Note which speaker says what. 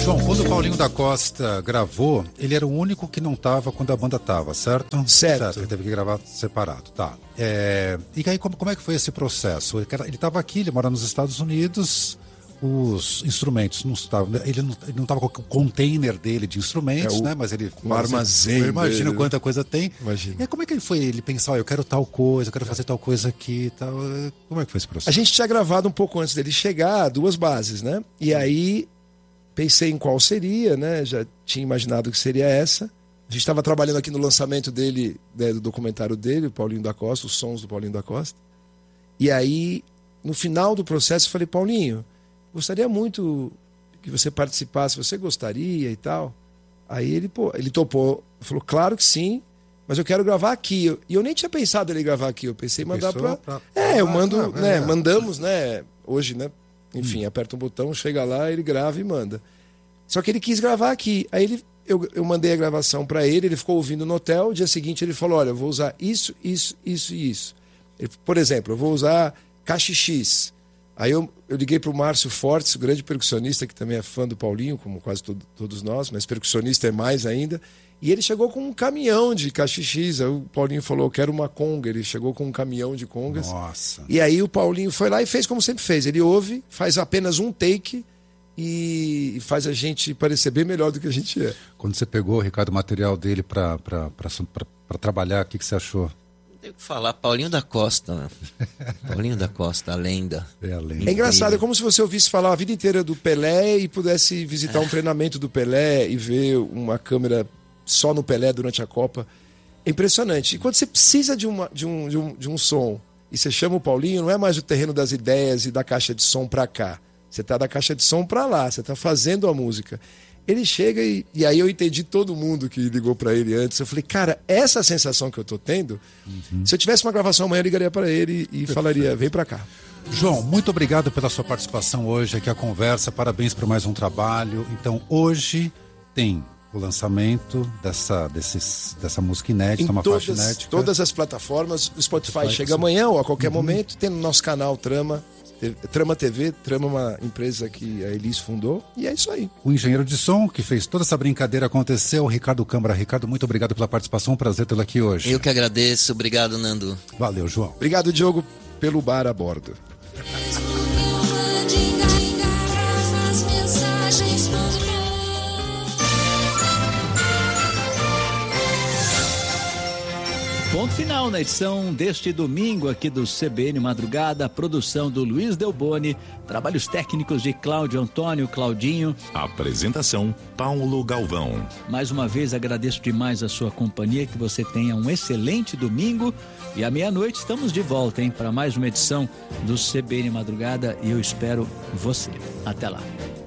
Speaker 1: João, quando o Paulinho da Costa gravou, ele era o único que não estava quando a banda estava, certo?
Speaker 2: Certo.
Speaker 1: Ele teve que gravar separado, tá. E aí, como é que foi esse processo? Ele estava aqui, ele mora nos Estados Unidos, os instrumentos não estavam... Ele não estava com o container dele de instrumentos, né? Mas ele...
Speaker 2: Um armazém.
Speaker 1: Eu imagino
Speaker 2: dele.
Speaker 1: Quanta coisa tem.
Speaker 2: Imagina.
Speaker 1: E aí, como é que ele foi? Ele pensou, eu quero tal coisa, eu quero fazer tal coisa aqui e tal. Como é que foi esse processo?
Speaker 2: A gente tinha gravado um pouco antes dele chegar, 2 bases, né? E aí... pensei em qual seria, né? Já tinha imaginado que seria essa. A gente estava trabalhando aqui no lançamento dele, né, do documentário dele, o Paulinho da Costa, os sons do Paulinho da Costa. E aí, no final do processo, eu falei, Paulinho, gostaria muito que você participasse, você gostaria e tal. Aí ele topou, falou, claro que sim, mas eu quero gravar aqui. E eu nem tinha pensado ele gravar aqui, eu pensei em mandar para... eu mando, né? Mandamos, né? Hoje, né? Enfim, aperta um botão, chega lá, ele grava e manda. Só que ele quis gravar aqui. Aí eu mandei a gravação para ele, ele ficou ouvindo no hotel. O dia seguinte ele falou, olha, eu vou usar isso, isso, isso e isso. Por exemplo, eu vou usar caixa X. Aí eu liguei para o Márcio Fortes, o grande percussionista, que também é fã do Paulinho, como quase todos nós, mas percussionista é mais ainda. E ele chegou com um caminhão de caixa X. Aí o Paulinho falou, eu quero uma conga. Ele chegou com um caminhão de congas.
Speaker 1: Nossa.
Speaker 2: E aí o Paulinho foi lá e fez como sempre fez. Ele ouve, faz apenas um take e faz a gente parecer bem melhor do que a gente é.
Speaker 1: Quando você pegou, Ricardo, o material dele para trabalhar, o que você achou?
Speaker 3: Tem que falar, Paulinho da Costa, né? Paulinho da Costa, a lenda.
Speaker 1: A lenda.
Speaker 2: É engraçado, é como se você ouvisse falar a vida inteira do Pelé e pudesse visitar um treinamento do Pelé e ver uma câmera só no Pelé durante a Copa. É impressionante. E quando você precisa de um som e você chama o Paulinho, não é mais o terreno das ideias e da caixa de som para cá. Você tá da caixa de som para lá, você tá fazendo a música. Ele chega e aí eu entendi todo mundo que ligou para ele antes. Eu falei, cara, essa sensação que eu tô tendo, se eu tivesse uma gravação amanhã, eu ligaria para ele e falaria, vem para cá.
Speaker 1: João, muito obrigado pela sua participação hoje aqui, a conversa. Parabéns por mais um trabalho. Então, hoje tem o lançamento dessa música inédita, uma faixa inédita.
Speaker 2: Todas as plataformas, o Spotify chega amanhã ou a qualquer momento, tem no nosso canal Trama TV, Trama é uma empresa que a Elis fundou, e é isso aí.
Speaker 1: O engenheiro de som que fez toda essa brincadeira acontecer, o Ricardo Câmara. Ricardo, muito obrigado pela participação, um prazer tê-lo aqui hoje.
Speaker 3: Eu que agradeço, obrigado, Nando.
Speaker 1: Valeu, João.
Speaker 2: Obrigado, Diogo, pelo bar a bordo.
Speaker 4: Ponto final na edição deste domingo aqui do CBN Madrugada, produção do Luiz Delboni, trabalhos técnicos de Cláudio Antônio, Claudinho.
Speaker 5: Apresentação, Paulo Galvão.
Speaker 4: Mais uma vez agradeço demais a sua companhia, que você tenha um excelente domingo e à meia-noite estamos de volta, para mais uma edição do CBN Madrugada e eu espero você. Até lá.